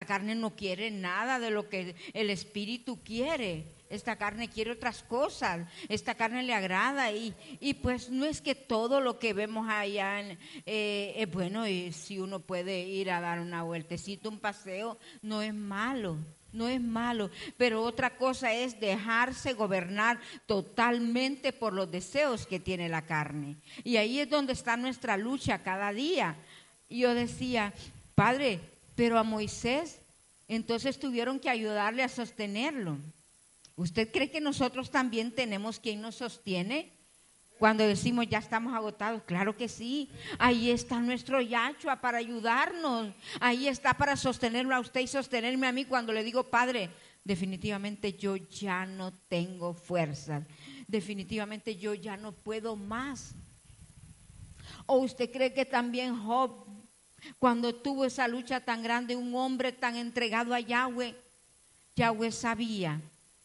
carne no quiere nada de lo que el espíritu quiere. Esta carne quiere otras cosas, esta carne le agrada y pues no es que todo lo que vemos allá es bueno, y si uno puede ir a dar una vueltecita, un paseo, no es malo. No es malo, pero otra cosa es dejarse gobernar totalmente por los deseos que tiene la carne. Y ahí es donde está nuestra lucha cada día. Y yo decía, Padre, pero a Moisés entonces tuvieron que ayudarle a sostenerlo. ¿Usted cree que nosotros también tenemos quien nos sostiene? Cuando decimos ya estamos agotados, claro que sí. Ahí está nuestro Yahshua para ayudarnos. Ahí está para sostenerlo a usted y sostenerme a mí cuando le digo, Padre, definitivamente yo ya no tengo fuerzas. Definitivamente yo ya no puedo más. ¿O usted cree que también Job, cuando tuvo esa lucha tan grande, un hombre tan entregado a Yahweh, Yahweh sabía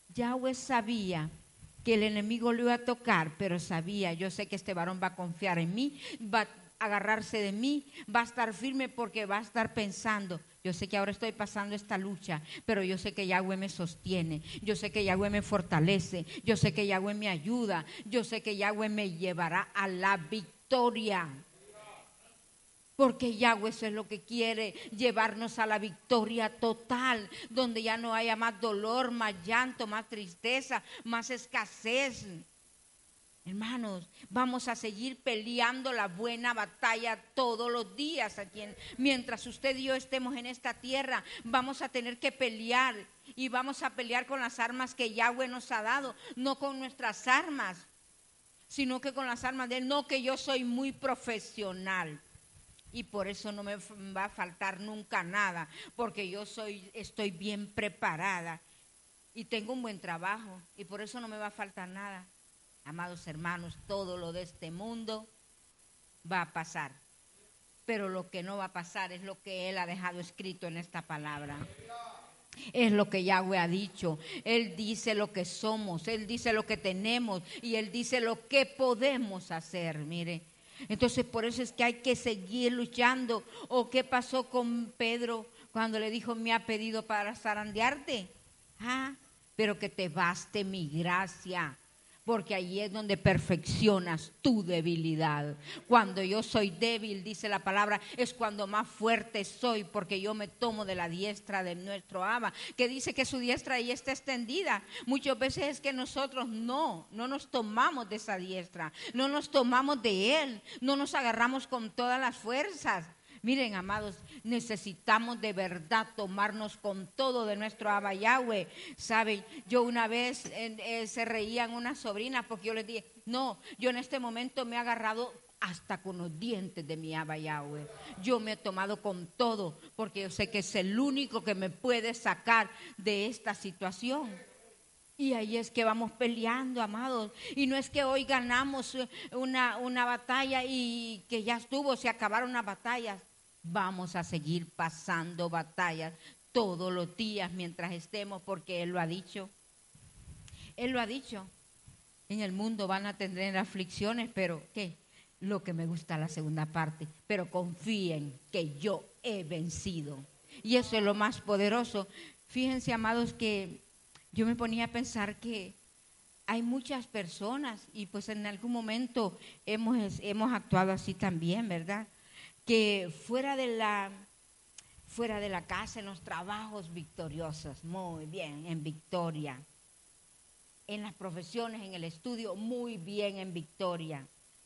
que el enemigo lo iba a tocar, pero sabía, yo sé que este varón va a confiar en mí, va a agarrarse de mí, va a estar firme porque va a estar pensando, yo sé que ahora estoy pasando esta lucha, pero yo sé que Yahweh me sostiene, yo sé que Yahweh me fortalece, yo sé que Yahweh me ayuda, yo sé que Yahweh me llevará a la victoria. Porque Yahweh eso es lo que quiere, llevarnos a la victoria total, donde ya no haya más dolor, más llanto, más tristeza, más escasez. Hermanos, vamos a seguir peleando la buena batalla todos los días. Mientras usted y yo estemos en esta tierra, vamos a tener que pelear. Y vamos a pelear con las armas que Yahweh nos ha dado, no con nuestras armas, sino que con las armas de Él. No que yo soy muy profesional. Y por eso no me va a faltar nunca nada, porque yo estoy bien preparada y tengo un buen trabajo y por eso no me va a faltar nada. Amados hermanos, todo lo de este mundo va a pasar, pero lo que no va a pasar es lo que Él ha dejado escrito en esta palabra. Es lo que Yahweh ha dicho. Él dice lo que somos, Él dice lo que tenemos y Él dice lo que podemos hacer, mire. Entonces por eso es que hay que seguir luchando. ¿O qué pasó con Pedro cuando le dijo, me ha pedido para zarandearte? Pero que te baste mi gracia, porque allí es donde perfeccionas tu debilidad. Cuando yo soy débil, dice la palabra, es cuando más fuerte soy, porque yo me tomo de la diestra de nuestro Abba, que dice que su diestra ahí está extendida. Muchas veces es que nosotros no nos tomamos de esa diestra, no nos tomamos de Él, no nos agarramos con todas las fuerzas. Miren, amados, necesitamos de verdad tomarnos con todo de nuestro Abba Yahweh. Saben, yo una vez se reían unas sobrinas porque yo les dije, no, yo en este momento me he agarrado hasta con los dientes de mi Abba Yahweh. Yo me he tomado con todo porque yo sé que es el único que me puede sacar de esta situación. Y ahí es que vamos peleando, amados. Y no es que hoy ganamos una batalla y que ya estuvo, se acabaron las batallas. Vamos a seguir pasando batallas todos los días mientras estemos, porque Él lo ha dicho. Él lo ha dicho. En el mundo van a tener aflicciones, pero ¿qué? Lo que me gusta la segunda parte. Pero confíen que yo he vencido. Y eso es lo más poderoso. Fíjense, amados, que yo me ponía a pensar que hay muchas personas, y pues en algún momento hemos actuado así también, ¿verdad? Que fuera de la casa, en los trabajos victoriosos, muy bien, en victoria. En las profesiones, en el estudio, muy bien, en victoria.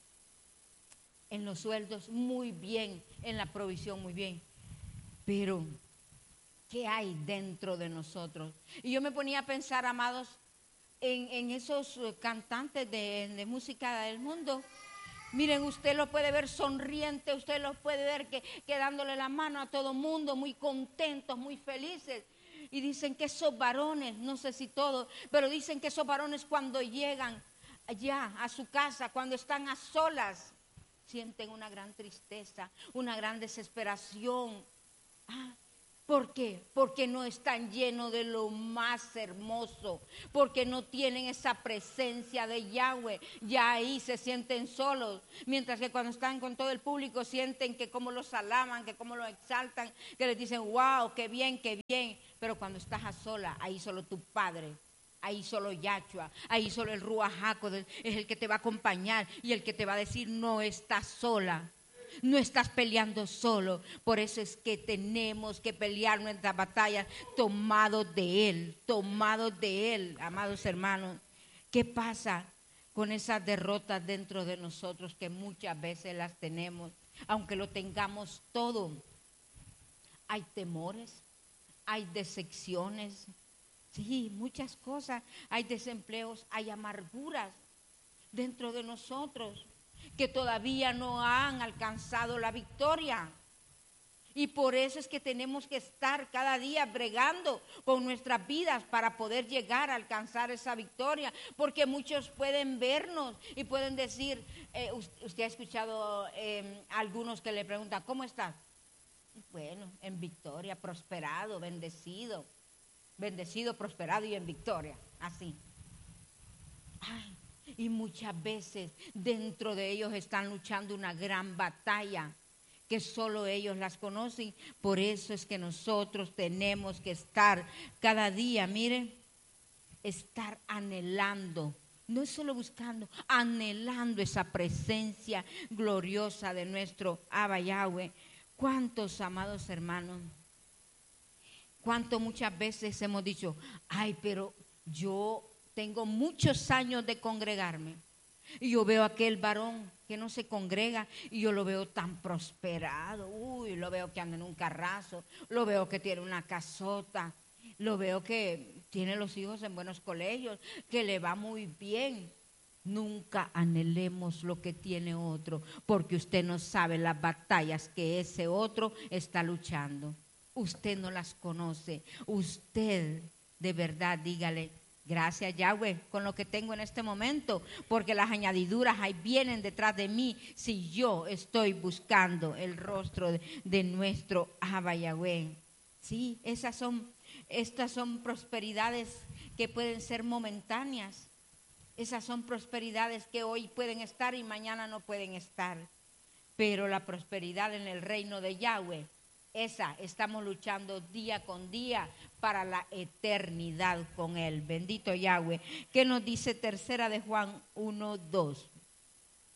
En los sueldos, muy bien. En la provisión, muy bien. Pero ¿qué hay dentro de nosotros? Y yo me ponía a pensar, amados, en esos cantantes de música del mundo. Miren, usted lo puede ver sonriente, usted lo puede ver que dándole la mano a todo mundo, muy contentos, muy felices. Y dicen que esos varones, no sé si todos, pero dicen que esos varones cuando llegan allá a su casa, cuando están a solas, sienten una gran tristeza, una gran desesperación. ¿Por qué? Porque no están llenos de lo más hermoso, porque no tienen esa presencia de Yahweh. Ya ahí se sienten solos, mientras que cuando están con todo el público sienten que como los alaban, que como los exaltan, que les dicen, wow, qué bien, qué bien. Pero cuando estás a sola, ahí solo tu Padre, ahí solo Yahshua, ahí solo el Ruach HaKodesh es el que te va a acompañar y el que te va a decir, no estás sola. No estás peleando solo. Por eso es que tenemos que pelear nuestra batalla tomados de Él, amados hermanos. ¿Qué pasa con esas derrotas dentro de nosotros que muchas veces las tenemos? Aunque lo tengamos todo, hay temores, hay decepciones, sí, muchas cosas, hay desempleos, hay amarguras dentro de nosotros que todavía no han alcanzado la victoria. Y por eso es que tenemos que estar cada día bregando con nuestras vidas para poder llegar a alcanzar esa victoria. Porque muchos pueden vernos y pueden decir, usted ha escuchado algunos que le preguntan, ¿cómo estás? Bueno, en victoria, prosperado, bendecido, prosperado y en victoria, así. Ay, y muchas veces dentro de ellos están luchando una gran batalla que solo ellos las conocen. Por eso es que nosotros tenemos que estar cada día, miren, estar anhelando, no es solo buscando, anhelando esa presencia gloriosa de nuestro Abba Yahweh. ¿Cuántos, amados hermanos? ¿Cuánto muchas veces hemos dicho, ay, pero yo tengo muchos años de congregarme y yo veo a aquel varón que no se congrega y yo lo veo tan prosperado, lo veo que anda en un carrazo, lo veo que tiene una casota, lo veo que tiene los hijos en buenos colegios, que le va muy bien. Nunca anhelemos lo que tiene otro, porque usted no sabe las batallas que ese otro está luchando. Usted no las conoce. Usted de verdad dígale, gracias Yahweh con lo que tengo en este momento, porque las añadiduras ahí vienen detrás de mí si yo estoy buscando el rostro de nuestro Abba Yahweh. Sí, estas son prosperidades que pueden ser momentáneas. Esas son prosperidades que hoy pueden estar y mañana no pueden estar. Pero la prosperidad en el reino de Yahweh, esa estamos luchando día con día para la eternidad con Él. Bendito Yahweh. ¿Qué nos dice tercera de Juan 1:2?